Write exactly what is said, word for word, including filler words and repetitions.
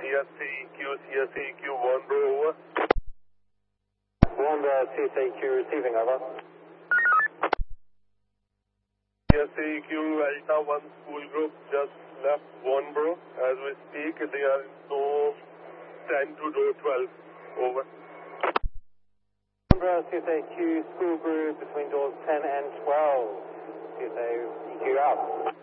S A E Q, C S A E Q, one bro, over. one uh, C S A E Q receiving, over. C S A E Q, Alta one school group just left one bro. As we speak, they are in door ten to door twelve, over. one uh, C S A E Q school group between doors ten and twelve. C S A E Q out.